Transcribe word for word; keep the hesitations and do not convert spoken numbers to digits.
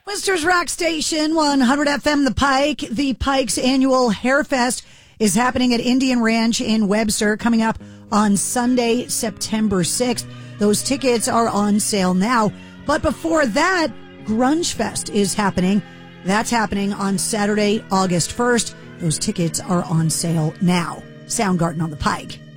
Worcester's Rock Station, one hundred F M The Pike. The Pike's annual Hair Fest is happening at Indian Ranch in Webster, coming up on Sunday, September sixth. Those tickets are on sale now. But before that, Grunge Fest is happening. That's happening on Saturday, August first. Those tickets are on sale now. Soundgarden on the Pike.